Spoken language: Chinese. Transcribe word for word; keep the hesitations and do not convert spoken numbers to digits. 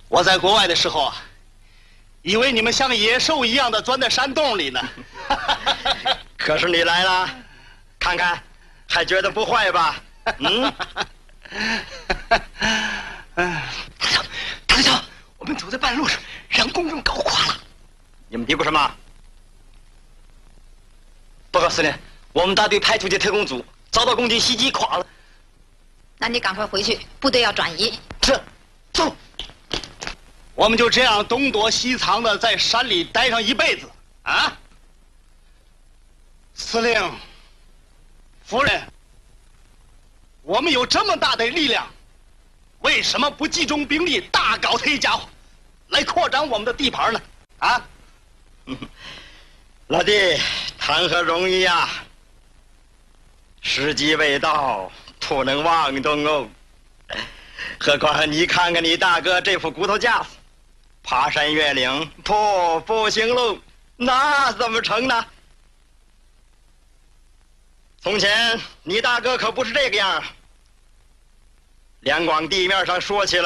我在国外的时候啊，以为你们像野兽一样的钻在山洞里呢。 可是你来了，看看，还觉得不坏吧？嗯。 大长，大长，我们走在半路上，让公众搞垮了。 你们嘀咕什么？报告司令，我们大队派出的特工组遭到共军袭击垮了。 那你赶快回去，部队要转移。 是，走。 我们就这样东躲西藏的在山里待上一辈子啊！司令、夫人，我们有这么大的力量，为什么不集中兵力大搞这一家伙，来扩张我们的地盘呢？啊！ 老弟，谈何容易呀！时机未到，不能妄动哦。何况你看看你大哥这副骨头架子，爬山越岭不不行喽，那怎么成呢？从前你大哥可不是这个样，两广地面上说起来